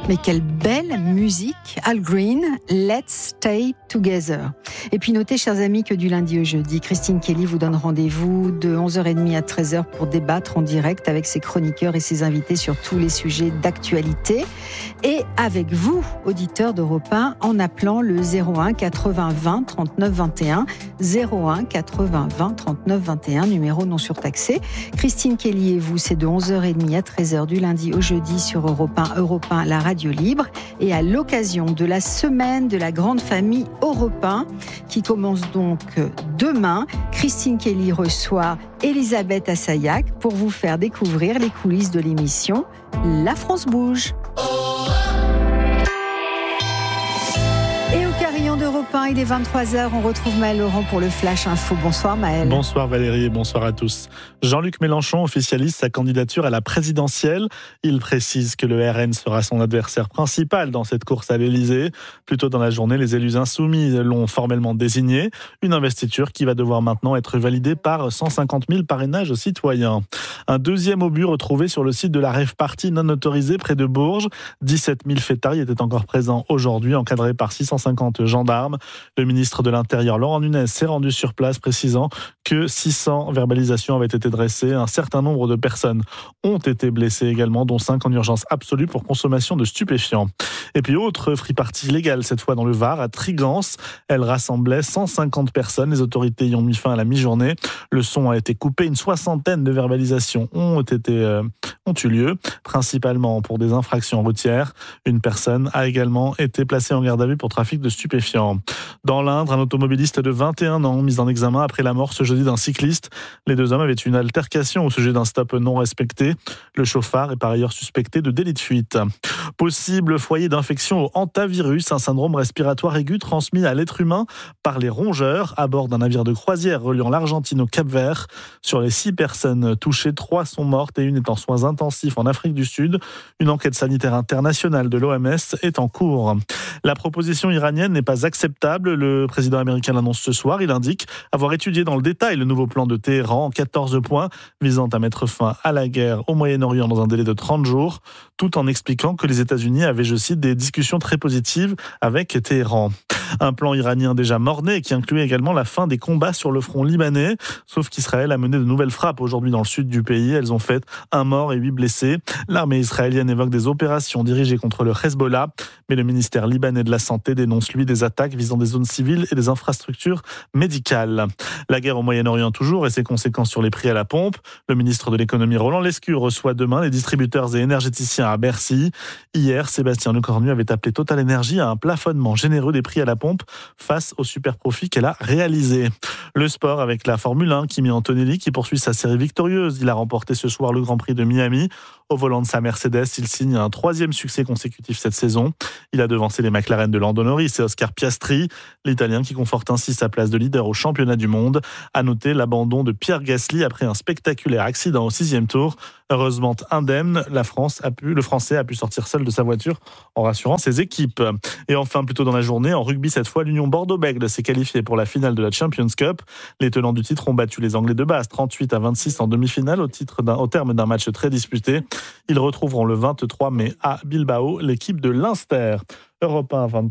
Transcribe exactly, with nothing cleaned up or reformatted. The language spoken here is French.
Mais quelle belle musique, Al Green, Let's Stay Together. Et puis notez, chers amis, que du lundi au jeudi, Christine Kelly vous donne rendez-vous de onze heures trente à treize heures pour débattre en direct avec ses chroniqueurs et ses invités sur tous les sujets d'actualité. Et avec vous, auditeurs d'Europe un, en appelant le zéro un quatre-vingts vingt trente-neuf vingt et un, zéro un quatre-vingts vingt trente-neuf vingt et un, numéro non surtaxé. Christine Kelly et vous, c'est de onze heures trente à treize heures du lundi au jeudi sur Europe un, Europe un, la radio libre. Et à l'occasion de la semaine de la grande famille Europe un, qui commence donc demain, Christine Kelly reçoit Elisabeth Assayag pour vous faire découvrir les coulisses de l'émission La France bouge. Et au carillon d'Europe un, il est vingt-trois heures, on retrouve Maël Laurent pour le Flash Info. Bonsoir Maël. Bonsoir Valérie et bonsoir à tous. Jean-Luc Mélenchon officialise sa candidature à la présidentielle. Il précise que le R N sera son adversaire principal dans cette course à l'Élysée. Plus tôt dans la journée, les élus insoumis l'ont formellement désigné. Une investiture qui va devoir maintenant être validée par cent cinquante mille parrainages citoyens. Un deuxième obus retrouvé sur le site de la rave party non autorisée près de Bourges. dix-sept mille fêtards étaient encore présents aujourd'hui, encadrés par six cent cinquante gendarmes. Le ministre de l'Intérieur, Laurent Nunez, s'est rendu sur place, précisant que six cents verbalisations avaient été dressées. Un certain nombre de personnes ont été blessées également, dont cinq en urgence absolue pour consommation de stupéfiants. Et puis autre free party légale, cette fois dans le Var, à Trigance. Elle rassemblait cent cinquante personnes. Les autorités y ont mis fin à la mi-journée. Le son a été coupé. Une soixantaine de verbalisations ont été euh, ont eu lieu, principalement pour des infractions routières. Une personne a également été placée en garde à vue pour trafic de stupéfiants. Dans l'Indre, un automobiliste de vingt et un ans mis en examen après la mort ce jeudi d'un cycliste. Les deux hommes avaient eu une altercation au sujet d'un stop non respecté. Le chauffard est par ailleurs suspecté de délit de fuite. Possible foyer d'infection au hantavirus, un syndrome respiratoire aigu transmis à l'être humain par les rongeurs à bord d'un navire de croisière reliant l'Argentine au Cap-Vert. Sur les six personnes touchées, trois sont mortes et une est en soins intensifs en Afrique du Sud. Une enquête sanitaire internationale de l'O M S est en cours. La proposition iranienne n'est pas acceptable. Le président américain l'annonce ce soir. Il indique avoir étudié dans le détail le nouveau plan de Téhéran en quatorze points visant à mettre fin à la guerre au Moyen-Orient dans un délai de trente jours, tout en expliquant que les États-Unis avaient, je cite, des discussions très positives avec Téhéran. Un plan iranien déjà mort-né qui incluait également la fin des combats sur le front libanais, sauf qu'Israël a mené de nouvelles frappes aujourd'hui dans le sud du pays. Elles ont fait un mort et huit blessés. L'armée israélienne évoque des opérations dirigées contre le Hezbollah, mais le ministère libanais de la Santé dénonce lui des attaques visant des zones civiles et des infrastructures médicales. La guerre au Moyen-Orient toujours et ses conséquences sur les prix à la pompe. Le ministre de l'économie Roland Lescure reçoit demain les distributeurs et énergéticiens à Bercy. Hier, Sébastien Lecornu avait appelé Total Energy à un plafonnement généreux des prix à la pompe face au super profit qu'elle a réalisé. Le sport avec la Formule un, Kimi Antonelli qui poursuit sa série victorieuse. Il a remporté ce soir le Grand Prix de Miami. Au volant de sa Mercedes, il signe un troisième succès consécutif cette saison. Il a devancé les McLaren de Lando Norris et Oscar Piastri, l'Italien qui conforte ainsi sa place de leader au championnat du monde. À noter l'abandon de Pierre Gasly après un spectaculaire accident au sixième tour. Heureusement indemne, la France a pu, le Français a pu sortir seul de sa voiture en rassurant ses équipes. Et enfin, plus tôt dans la journée, en rugby cette fois, l'Union Bordeaux-Bègles s'est qualifiée pour la finale de la Champions Cup. Les tenants du titre ont battu les Anglais de Basse trente-huit à vingt-six en demi-finale au, titre d'un, au terme d'un match très disputé. Ils retrouveront le vingt-trois mai à Bilbao l'équipe de l'Inster. Europe un, vingt-trois